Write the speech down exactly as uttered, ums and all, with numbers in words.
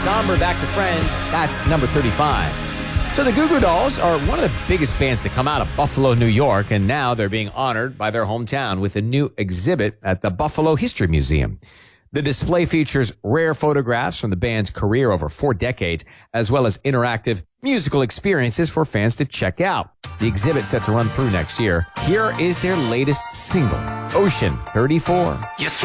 somber Back to Friends. That's number thirty-five. So the Goo Goo Dolls are one of the biggest bands to come out of Buffalo, New York, and now they're being honored by their hometown with a new exhibit at the Buffalo History Museum. The display features rare photographs from the band's career over four decades, as well as interactive musical experiences for fans to check out. The exhibit's set to run through next year. Here is their latest single, Ocean thirty-four. Yes.